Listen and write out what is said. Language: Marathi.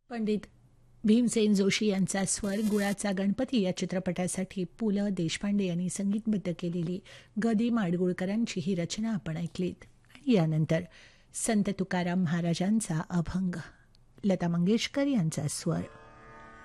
पंडित भीमसेन जोशी यांचा स्वर गुळाचा गणपती या चित्रपटासाठी पु ल देशपांडे यांनी संगीतबद्ध केलेली गदी माडगुळकरांची ही रचना आपण ऐकलीत. आणि यानंतर संत तुकाराम महाराजांचा अभंग, लता मंगेशकर यांचा स्वर.